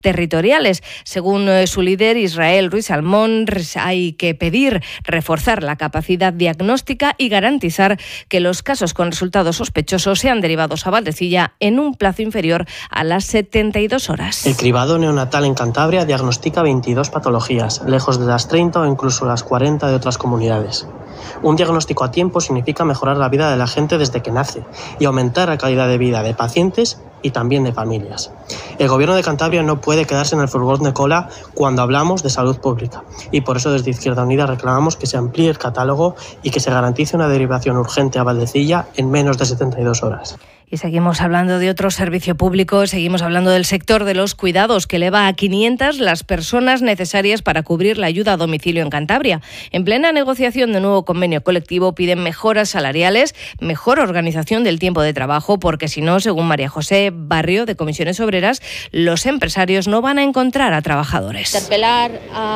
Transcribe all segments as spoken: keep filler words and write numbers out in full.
territoriales. Según su líder, Israel Ruiz Salmón, hay que pedir reforzar la capacidad diagnóstica y garantizar que los casos con resultados sospechosos sean derivados a Valdecilla en un plazo inferior a las setenta y dos horas. El cribado neonatal en Cantabria diagnostica veintidós patologías, lejos de las treinta o incluso las cuarenta de otras comunidades. Un diagnóstico a tiempo significa mejorar la vida de la gente desde que nace y aumentar la calidad de vida de pacientes y también de familias. El Gobierno de Cantabria no puede quedarse en el furgón de cola cuando hablamos de salud pública y por eso desde Izquierda Unida reclamamos que se amplíe el catálogo y que se garantice una derivación urgente a Valdecilla en menos de setenta y dos horas. Y seguimos hablando de otro servicio público, seguimos hablando del sector de los cuidados, que eleva a quinientas las personas necesarias para cubrir la ayuda a domicilio en Cantabria. En plena negociación de nuevo convenio colectivo piden mejoras salariales, mejor organización del tiempo de trabajo, porque si no, según María José Barrio, de Comisiones Obreras, los empresarios no van a encontrar a trabajadores. Interpelar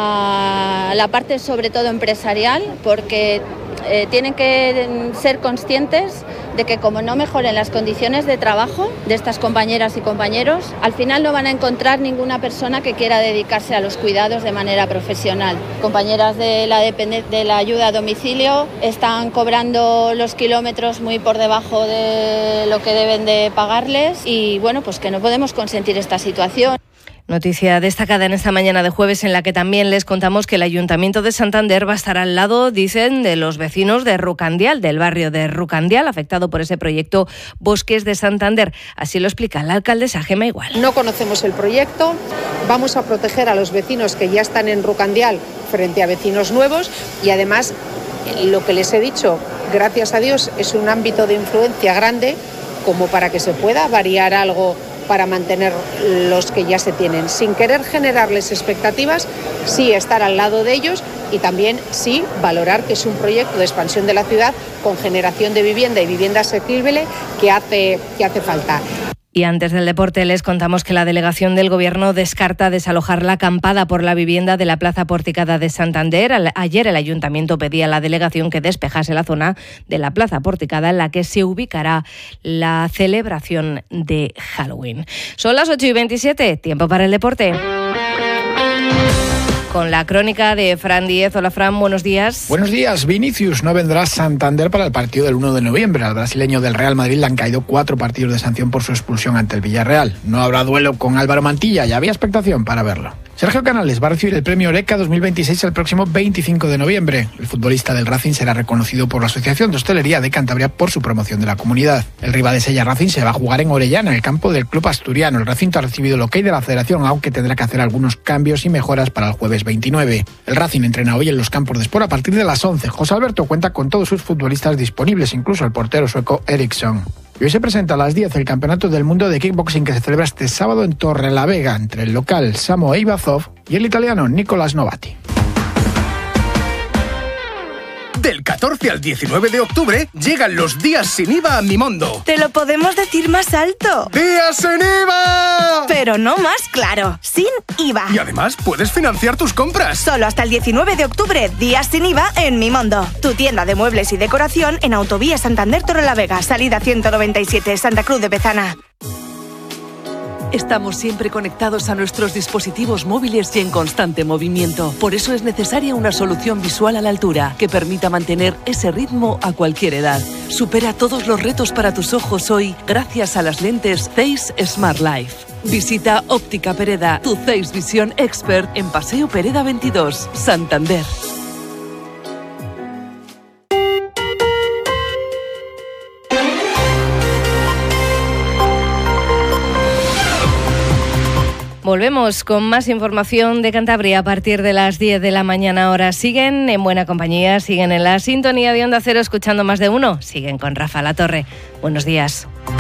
a la parte sobre todo empresarial, porque eh, tienen que ser conscientes de que como no mejoren las condiciones de trabajo de estas compañeras y compañeros, al final no van a encontrar ninguna persona que quiera dedicarse a los cuidados de manera profesional. Compañeras de la, depend- de la ayuda a domicilio están cobrando los kilómetros muy por debajo de lo que deben de pagarles y bueno, pues que no podemos consentir esta situación. Noticia destacada en esta mañana de jueves en la que también les contamos que el Ayuntamiento de Santander va a estar al lado, dicen, de los vecinos de Rucandial, del barrio de Rucandial, afectado por ese proyecto Bosques de Santander. Así lo explica la alcaldesa Gema Igual. No conocemos el proyecto, vamos a proteger a los vecinos que ya están en Rucandial frente a vecinos nuevos y además, lo que les he dicho, gracias a Dios, es un ámbito de influencia grande como para que se pueda variar algo para mantener los que ya se tienen, sin querer generarles expectativas, sí estar al lado de ellos y también sí valorar que es un proyecto de expansión de la ciudad con generación de vivienda y vivienda asequible que hace, que hace falta. Y antes del deporte les contamos que la delegación del Gobierno descarta desalojar la acampada por la vivienda de la Plaza Porticada de Santander. Ayer el Ayuntamiento pedía a la delegación que despejase la zona de la Plaza Porticada en la que se ubicará la celebración de Halloween. Son las ocho y veintisiete, tiempo para el deporte. Con la crónica de Fran Díez. Hola Fran, buenos días. Buenos días. Vinicius no vendrá a Santander para el partido del uno de noviembre. Al brasileño del Real Madrid le han caído cuatro partidos de sanción por su expulsión ante el Villarreal. No habrá duelo con Álvaro Mantilla y había expectación para verlo. Sergio Canales va a recibir el premio Oreca dos mil veintiséis el próximo veinticinco de noviembre. El futbolista del Racing será reconocido por la Asociación de Hostelería de Cantabria por su promoción de la comunidad. El rival de Sella Racing se va a jugar en Orellana, en el campo del club asturiano. El recinto ha recibido el ok de la federación, aunque tendrá que hacer algunos cambios y mejoras para el jueves veintinueve. El Racing entrena hoy en los campos de Sport a partir de las once. José Alberto cuenta con todos sus futbolistas disponibles, incluso el portero sueco Eriksson. Y hoy se presenta a las diez el Campeonato del Mundo de Kickboxing que se celebra este sábado en Torrelavega entre el local Samo Eibazov y el italiano Nicolas Novati. Del catorce al diecinueve de octubre llegan los días sin I V A a Mimondo. Te lo podemos decir más alto. ¡Días sin I V A! Pero no más claro, sin I V A. Y además puedes financiar tus compras. Solo hasta el diecinueve de octubre, días sin I V A en Mimondo. Tu tienda de muebles y decoración en Autovía Santander Torrelavega, salida ciento noventa y siete, Santa Cruz de Bezana. Estamos siempre conectados a nuestros dispositivos móviles y en constante movimiento. Por eso es necesaria una solución visual a la altura que permita mantener ese ritmo a cualquier edad. Supera todos los retos para tus ojos hoy gracias a las lentes Zeiss Smart Life. Visita Óptica Pereda, tu Zeiss Visión Expert en Paseo Pereda veintidós, Santander. Volvemos con más información de Cantabria a partir de las diez de la mañana. Ahora siguen en buena compañía, siguen en la sintonía de Onda Cero escuchando Más de Uno. Siguen con Rafa Latorre. Buenos días.